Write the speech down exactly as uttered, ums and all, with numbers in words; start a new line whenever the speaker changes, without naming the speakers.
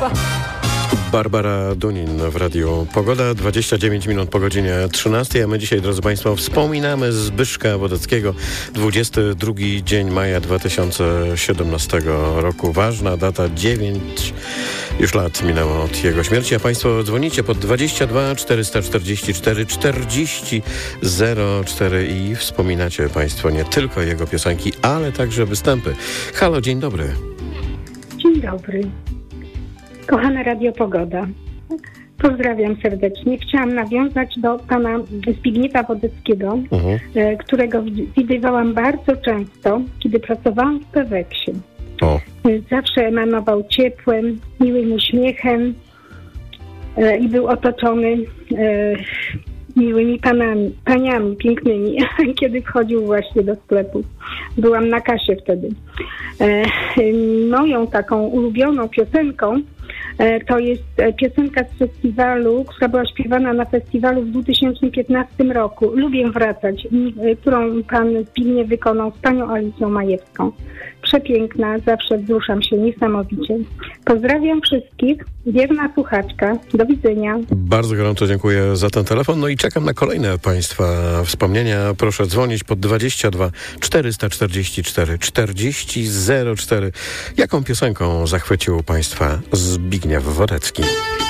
państwa.
Barbara Dunin w Radiu Pogoda, dwadzieścia dziewięć minut po godzinie trzynastej, a my dzisiaj, drodzy Państwo, wspominamy Zbyszka Wodeckiego. dwudziesty drugi dzień maja dwa tysiące siedemnastego roku. Ważna data, dziewięć już lat minęło od jego śmierci, a Państwo dzwonicie pod dwadzieścia dwa czterysta czterdzieści cztery czterdzieści zero cztery i wspominacie Państwo nie tylko jego piosenki, ale także występy. Halo, dzień dobry.
Dzień dobry. Kochana Radio Pogoda, pozdrawiam serdecznie. Chciałam nawiązać do pana Zbigniewa Wodeckiego, uh-huh. e, którego widywałam bardzo często, kiedy pracowałam w Peweksie. Oh. Zawsze emanował ciepłem, miłym uśmiechem e, i był otoczony e, miłymi panami, paniami pięknymi, kiedy wchodził właśnie do sklepu. Byłam na kasie wtedy. E, moją taką ulubioną piosenką to jest piosenka z festiwalu, która była śpiewana na festiwalu w dwa tysiące piętnastym roku. Lubię wracać, którą pan Zbigniew wykonał z panią Alicją Majewską. Przepiękna, zawsze wzruszam się niesamowicie. Pozdrawiam wszystkich, wierna słuchaczka. Do widzenia.
Bardzo gorąco dziękuję za ten telefon. No i czekam na kolejne Państwa wspomnienia. Proszę dzwonić pod dwadzieścia dwa czterysta czterdzieści cztery czterdzieści zero cztery. Jaką piosenką zachwycił Państwa Zbigniew Wodecki?